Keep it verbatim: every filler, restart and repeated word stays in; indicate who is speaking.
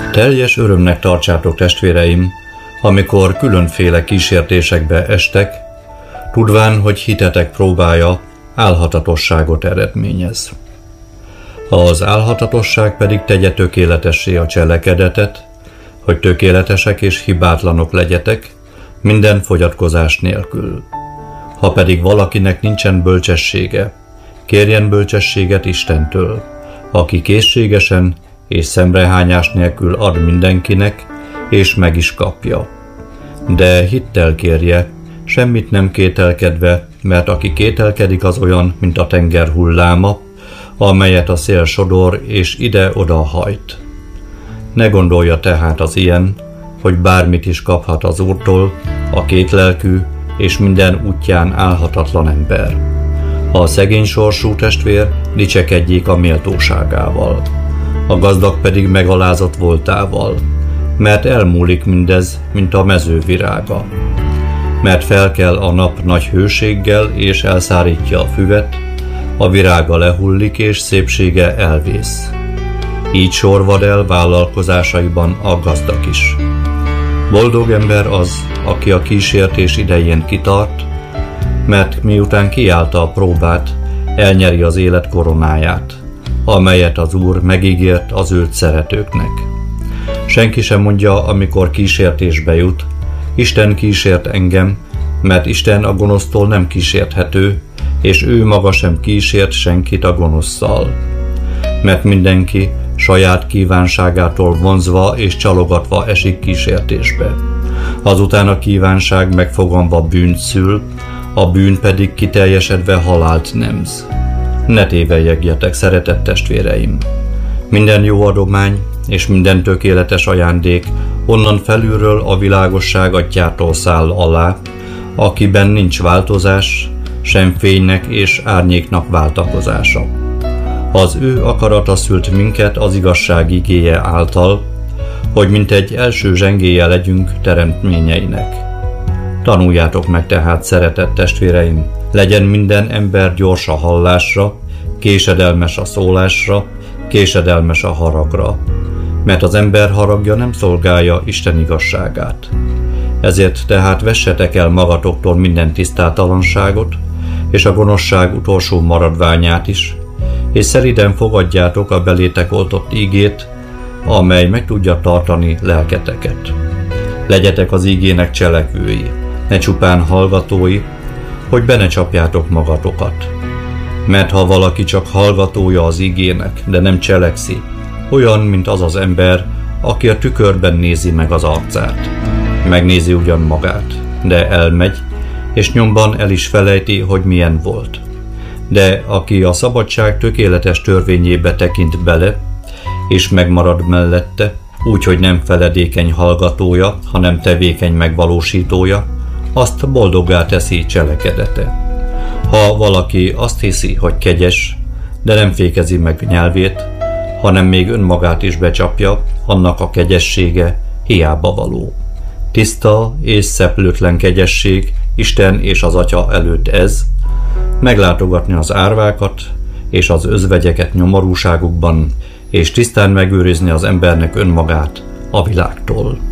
Speaker 1: Teljes örömnek tartsátok, testvéreim, amikor különféle kísértésekbe estek, tudván, hogy hitetek próbája álhatatosságot eredményez. Az álhatatosság pedig tegye tökéletessé a cselekedetet, hogy tökéletesek és hibátlanok legyetek, minden fogyatkozás nélkül. Ha pedig valakinek nincsen bölcsessége, kérjen bölcsességet Istentől, aki készségesen és szemrehányás nélkül ad mindenkinek, és meg is kapja. De hittel kérje, semmit nem kételkedve, mert aki kételkedik, az olyan, mint a tenger hulláma, amelyet a szél sodor és ide-oda hajt. Ne gondolja tehát az ilyen, hogy bármit is kaphat az Úrtól, a kétlelkű és minden útján álhatatlan ember. A szegény sorsú testvér dicsekedjék a méltóságával, a gazdag pedig megalázott voltával, mert elmúlik mindez, mint a mező virága. Mert felkel a nap nagy hőséggel és elszárítja a füvet, a virága lehullik és szépsége elvész. Így sorvad el vállalkozásaiban a gazdag is. Boldog ember az, aki a kísértés idején kitart, mert miután kiállta a próbát, elnyeri az élet koronáját, amelyet az Úr megígért az őt szeretőknek. Senki sem mondja, amikor kísértésbe jut, Isten kísért engem, mert Isten a gonosztól nem kísérthető, és ő maga sem kísért senkit a gonoszszal. Mert mindenki saját kívánságától vonzva és csalogatva esik kísértésbe. Azután a kívánság megfoganva bűnt szül, a bűn pedig kiteljesedve halált nemz. Ne tévelyegjetek, szeretett testvéreim! Minden jó adomány és minden tökéletes ajándék onnan felülről a világosság atyától száll alá, akiben nincs változás, sem fénynek és árnyéknak váltakozása. Az ő akarata szült minket az igazság igéje által, hogy mint egy első zsengélye legyünk teremtményeinek. Tanuljátok meg tehát, szeretett testvéreim, legyen minden ember gyors a hallásra, késedelmes a szólásra, késedelmes a haragra, mert az ember haragja nem szolgálja Isten igazságát. Ezért tehát vessetek el magatoktól minden tisztátalanságot, és a gonoszság utolsó maradványát is, és szelíden fogadjátok a belétek oltott ígét, amely meg tudja tartani lelketeket. Legyetek az ígének cselekvői, ne csupán hallgatói, hogy be ne csapjátok magatokat. Mert ha valaki csak hallgatója az ígének, de nem cselekszi, olyan, mint az az ember, aki a tükörben nézi meg az arcát. Megnézi ugyan magát, de elmegy, és nyomban el is felejti, hogy milyen volt. De aki a szabadság tökéletes törvényébe tekint bele, és megmarad mellette, úgy, hogy nem feledékeny hallgatója, hanem tevékeny megvalósítója, azt boldoggá teszi cselekedete. Ha valaki azt hiszi, hogy kegyes, de nem fékezi meg nyelvét, hanem még önmagát is becsapja, annak a kegyessége hiába való. Tiszta és szeplőtlen kegyesség Isten és az Atya előtt ez, meglátogatni az árvákat és az özvegyeket nyomorúságukban, és tisztán megőrizni az embernek önmagát a világtól.